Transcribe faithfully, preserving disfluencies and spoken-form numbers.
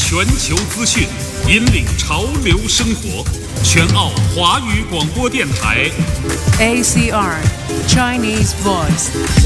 全球资讯，引领潮流生活。全澳华语广播电台 A C R Chinese Voice。